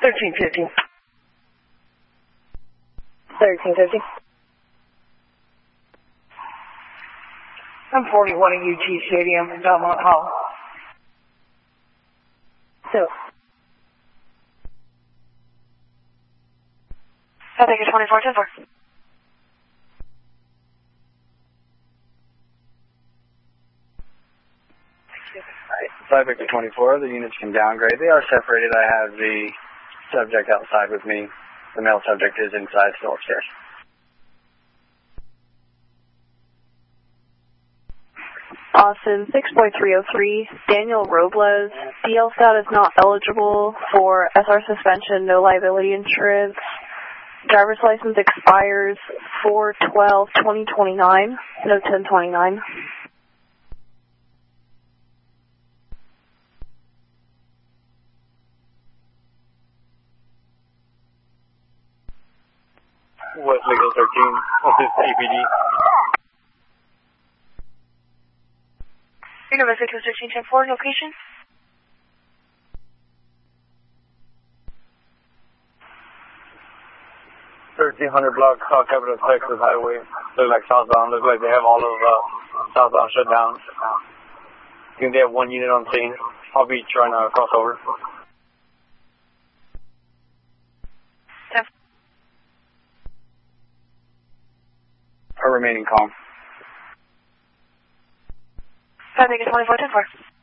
1350. 1350. I'm 41 at UT Stadium in Belmont Hall. So. I think it's 2410-4. Flight Victor 24, the units can downgrade. They are separated. I have the subject outside with me. The male subject is inside, still upstairs. Austin 6.303, Daniel Robles, DL status not eligible for SR suspension, no liability insurance. Driver's license expires 4/12/2029, no 10/29. West Legal 13, what's this APD? Universe 1310-4, location? block, South Capitol, Texas Highway. Looks like southbound. Looks like they have all of southbound shut down. I think they have one unit on scene. I'll be trying to cross over. Remaining calm. I think it's 2410-4.